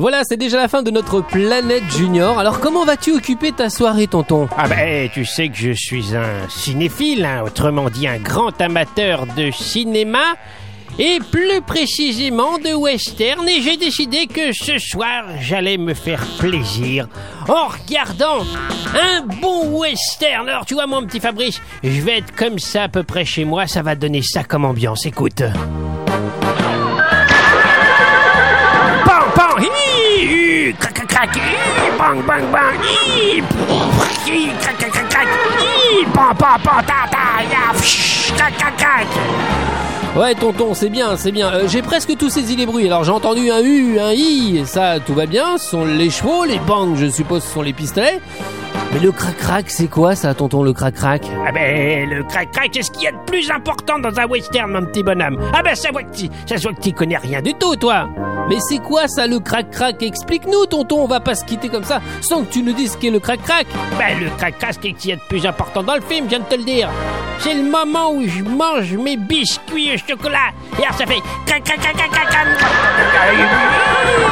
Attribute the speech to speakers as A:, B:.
A: Voilà, c'est déjà la fin de notre Planète Junior. Alors comment vas-tu occuper ta soirée, tonton ?
B: Ah ben, tu sais que je suis un cinéphile, autrement dit un grand amateur de cinéma, et plus précisément de western, et j'ai décidé que ce soir, j'allais me faire plaisir en regardant un bon western. Alors tu vois mon petit Fabrice, je vais être comme ça à peu près chez moi, ça va donner ça comme ambiance, écoute. Pan, pan, hi, crac, crac, crac, hi, bang, bang, bang, hi, hi, crac, crac, crac, crac, hi, pan, pan, pan, ta, ta, ya, fsh, crac, crac, crac.
A: Ouais, tonton, c'est bien. J'ai presque tous saisi les bruits. Alors j'ai entendu un U, un I, ça, tout va bien. Ce sont les chevaux, les bangs, je suppose, ce sont les pistolets. Mais le crac-crac, c'est quoi ça, tonton, le crac-crac ?
B: Ah ben, le crac-crac, c'est ce qu'il y a de plus important dans un western, mon petit bonhomme. Ah ben, ça se voit que t'y connais rien du tout, toi.
A: Mais c'est quoi ça, le crac-crac ? Explique-nous, tonton, on va pas se quitter comme ça sans que tu nous dises ce qu'est le crac-crac.
B: Ben, le crac-crac, c'est ce qu'il y a de plus important dans le film, je viens de te le dire. C'est le moment où je mange mes biscuits au chocolat. Et alors ça fait crac, crac, crac, crac, crac, crac.